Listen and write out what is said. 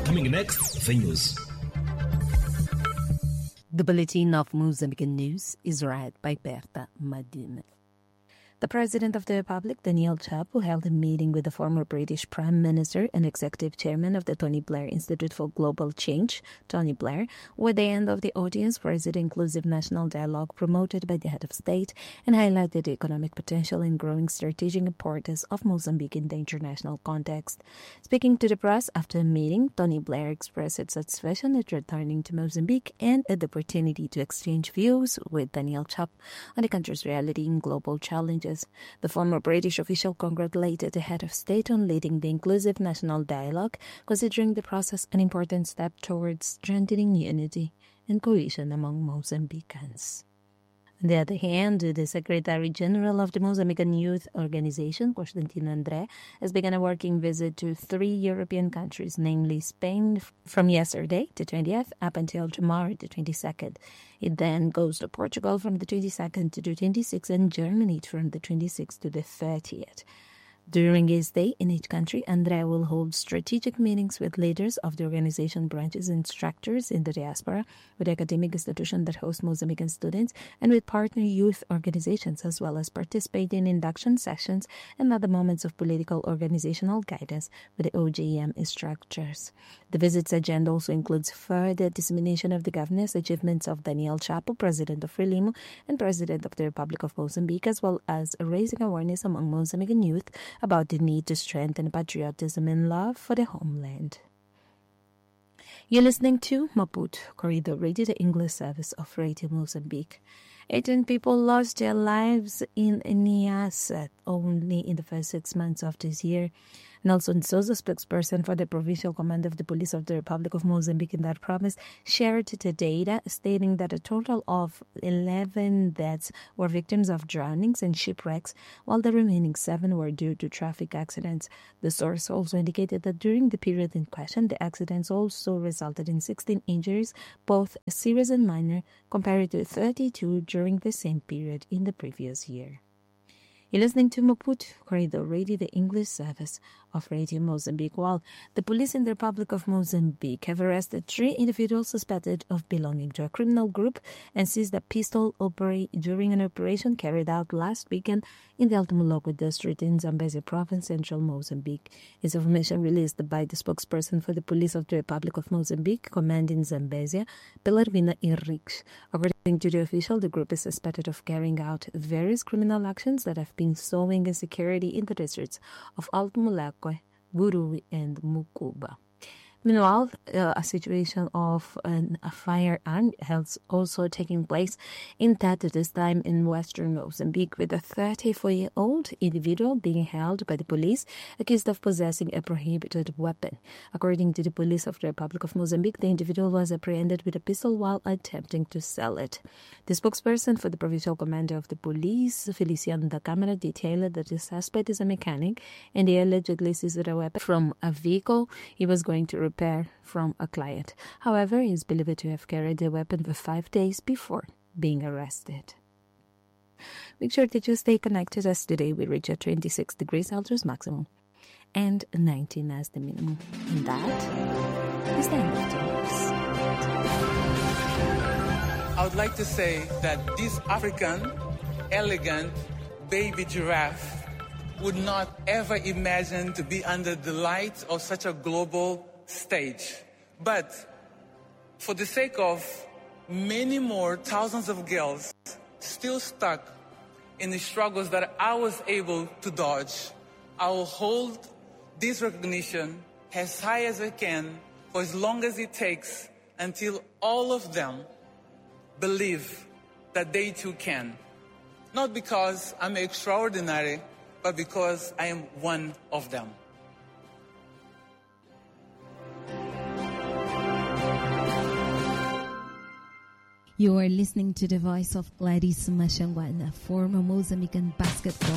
Coming next, the news. The Bulletin of Mozambican News is read by Berta Madine. The President of the Republic, Daniel Chapo, held a meeting with the former British Prime Minister and Executive Chairman of the Tony Blair Institute for Global Change, Tony Blair, where at the end of the audience presented inclusive national dialogue promoted by the head of state and highlighted the economic potential and growing strategic importance of Mozambique in the international context. Speaking to the press after the meeting, Tony Blair expressed its satisfaction at returning to Mozambique and at the opportunity to exchange views with Daniel Chapo on the country's reality and global challenges. The former British official congratulated the head of state on leading the inclusive national dialogue, considering the process an important step towards strengthening unity and cohesion among Mozambicans. On the other hand, the Secretary General of the Mozambican Youth Organization, Constantino André, has begun a working visit to 3 European countries, namely Spain, from yesterday, the 20th, up until tomorrow, the 22nd. It then goes to Portugal from the 22nd to the 26th and Germany from the 26th to the 30th. During his stay in each country, André will hold strategic meetings with leaders of the organization branches and structures in the diaspora, with academic institutions that host Mozambican students, and with partner youth organizations, as well as participate in induction sessions and other moments of political organizational guidance with the OGM structures. The visit's agenda also includes further dissemination of the governance achievements of Daniel Chapo, President of Frelimo and President of the Republic of Mozambique, as well as raising awareness among Mozambican youth about the need to strengthen patriotism and love for the homeland. You're listening to Maputo Corridor Radio, the English service of Radio Mozambique. 18 people lost their lives in Niassa only in the first 6 months of this year. Nelson Souza, spokesperson for the Provincial Command of the Police of the Republic of Mozambique in that province, shared the data, stating that a total of 11 deaths were victims of drownings and shipwrecks, while the remaining 7 were due to traffic accidents. The source also indicated that during the period in question, the accidents also resulted in 16 injuries, both serious and minor, compared to 32 during the same period in the previous year. You're listening to Maputo Corridor Radio, the English service of Radio Mozambique. While the police in the Republic of Mozambique have arrested 3 individuals suspected of belonging to a criminal group and seized a pistol during an operation carried out last weekend in the Alto Moloco district in Zambezia province, central Mozambique. It's information released by the spokesperson for the police of the Republic of Mozambique, command in Zambezia, Pelarvina Henriques. According to the official, the group is suspected of carrying out various criminal actions that have been sowing insecurity in the districts of Alto Moloco, Gurui, and Mucuba. Meanwhile, a situation of a firearm is also taking place in Tatu, this time in western Mozambique, with a 34-year-old individual being held by the police accused of possessing a prohibited weapon. According to the police of the Republic of Mozambique, the individual was apprehended with a pistol while attempting to sell it. The spokesperson for the provincial commander of the police, Feliciano da Câmara, detailed that the suspect is a mechanic and he allegedly seized a weapon from a vehicle he was going to repair from a client. However, he is believed to have carried the weapon for 5 days before being arrested. Make sure that you stay connected, as today we reach a 26 degrees Celsius maximum and 19 as the minimum. And that is the end of the news. I would like to say that this African, elegant baby giraffe would not ever imagine to be under the light of such a global stage. But for the sake of many more thousands of girls still stuck in the struggles that I was able to dodge, I will hold this recognition as high as I can for as long as it takes, until all of them believe that they too can. Not because I'm extraordinary, but because I am one of them. You are listening to the voice of Gladys Mashangwana, former Mozambican basketball